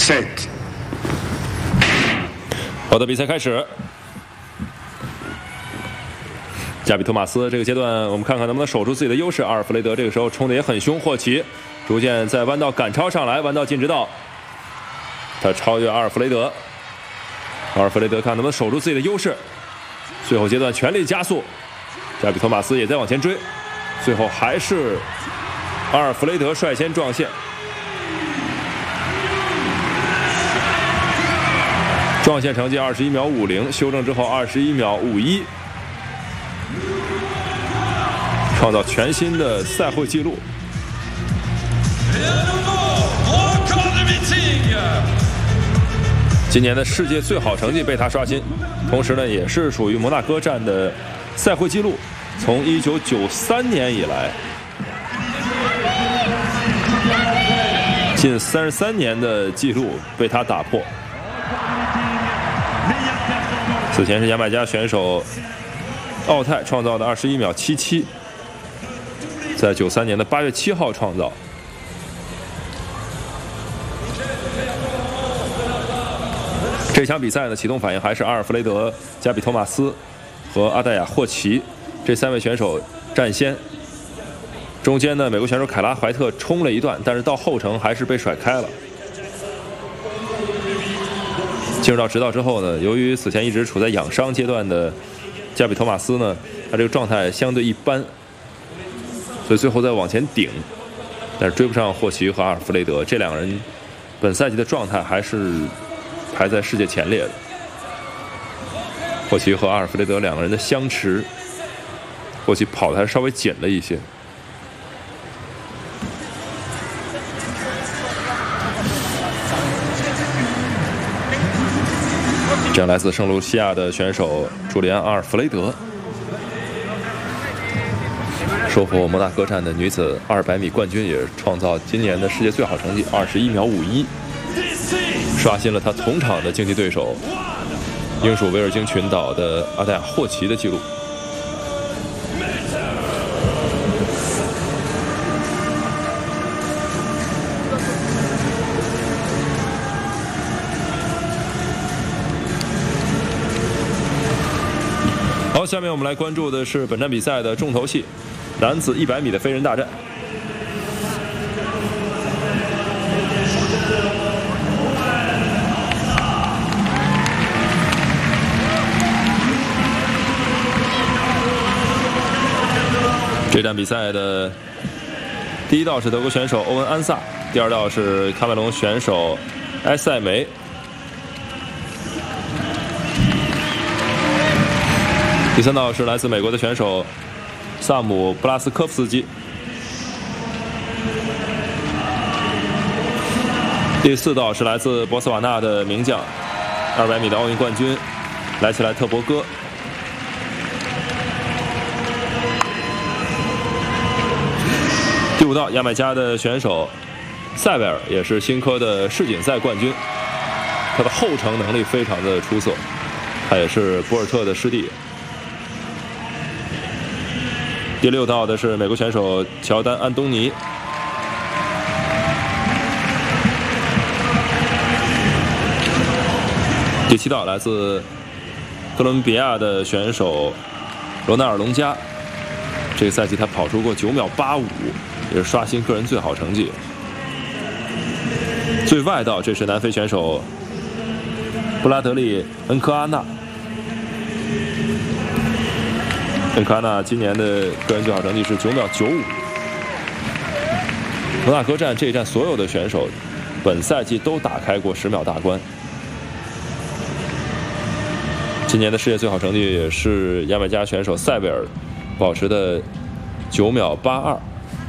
Set。 好的，比赛开始。加比托马斯这个阶段，我们看看能不能守住自己的优势。阿尔弗雷德这个时候冲的也很凶，霍奇逐渐在弯道赶超上来，弯道进直道，他超越阿尔弗雷德。阿尔弗雷德看能不能守住自己的优势。最后阶段全力加速，加比托马斯也在往前追，最后还是阿尔弗雷德率先撞线。撞线成绩21秒50，修正之后21秒51，创造全新的赛会纪录。今年的世界最好成绩被他刷新，同时呢，也是属于摩纳哥站的赛会纪录，从1993年以来，近33年的纪录被他打破。此前是牙买加选手奥泰创造的21秒77，在93年的8月7号创造。这场比赛呢，启动反应还是阿尔弗雷德、加比托马斯和阿黛亚·霍奇这3位选手占先。中间呢，美国选手凯拉·怀特冲了一段，但是到后程还是被甩开了。进入到直道之后呢，由于此前一直处在养伤阶段的加比托马斯呢，他这个状态相对一般，所以最后再往前顶，但是追不上霍奇和阿尔弗雷德这两个人，本赛季的状态还是排在世界前列的。霍奇和阿尔弗雷德两个人的相持，霍奇跑的还是稍微紧了一些。这样来自圣卢西亚的选手朱利安·阿尔弗雷德收获摩纳哥站的女子200米冠军，也创造今年的世界最好成绩21秒51，刷新了他同场的竞技对手英属维尔京群岛的阿黛亚·霍奇的纪录。好，下面我们来关注的是本站比赛的重头戏——男子100米的飞人大战。这站比赛的第一道是德国选手欧文·安萨，第二道是喀麦隆选手埃塞梅。第三道是来自美国的选手萨姆·布拉斯科夫斯基。第四道是来自博斯瓦纳的名将，200米的奥运冠军莱切莱特伯戈。第五道，牙买加的选手塞维尔也是新科的世锦赛冠军，他的后程能力非常的出色，他也是博尔特的师弟。第六道的是美国选手乔丹·安东尼。第七道来自哥伦比亚的选手罗纳尔·隆加，这个赛季他跑出过9秒85，也是刷新个人最好成绩。最外道，这是南非选手布拉德利·恩科阿纳。恩科阿纳今年的个人最好成绩是9秒95。摩纳哥站这一站所有的选手本赛季都打开过10秒大关。今年的世界最好成绩也是牙买加选手塞维尔保持的9秒82。